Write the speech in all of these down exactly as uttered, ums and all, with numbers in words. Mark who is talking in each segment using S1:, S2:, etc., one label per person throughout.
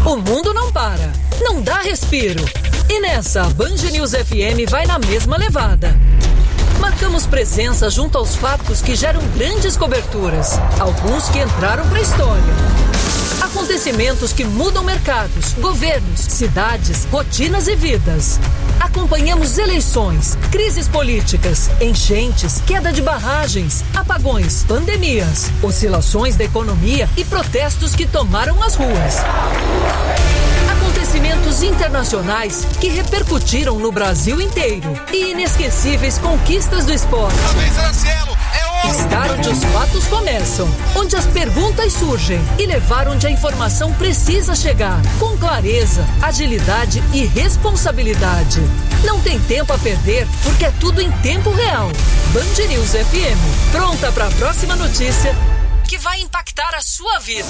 S1: O mundo não para, não dá respiro. E nessa, a Band News F M vai na mesma levada. Marcamos presença junto aos fatos que geram grandes coberturas, alguns que entraram para a história. Acontecimentos que mudam mercados, governos, cidades, rotinas e vidas. Acompanhamos eleições, crises políticas, enchentes, queda de barragens, apagões, pandemias, oscilações da economia e protestos que tomaram as ruas. Acontecimentos internacionais que repercutiram no Brasil inteiro e inesquecíveis conquistas do esporte. Estar onde os fatos começam, onde as perguntas surgem e levar onde a informação precisa chegar, com clareza, agilidade e responsabilidade. Não tem tempo a perder, porque é tudo em tempo real. Band News F M, pronta para a próxima notícia que vai impactar a sua vida.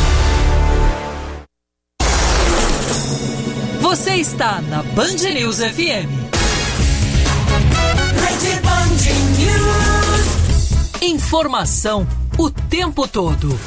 S1: Você está na Band News F M. Rede Band News. Informação o tempo todo.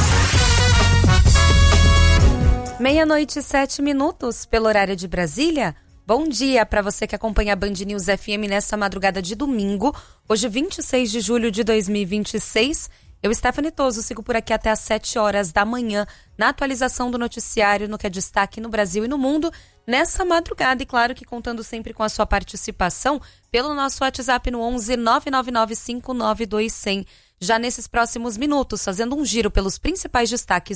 S2: Meia-noite e sete minutos pelo horário de Brasília. Bom dia para você que acompanha a Band News F M nessa madrugada de domingo, hoje vinte e seis de julho de dois mil e vinte e seis. Eu, Stephanie Toso, sigo por aqui até às sete horas da manhã na atualização do noticiário, no que é destaque no Brasil e no mundo, nessa madrugada. E claro que contando sempre com a sua participação pelo nosso WhatsApp no onze nove nove nove cinco nove dois zero zero. Já nesses próximos minutos, fazendo um giro pelos principais destaques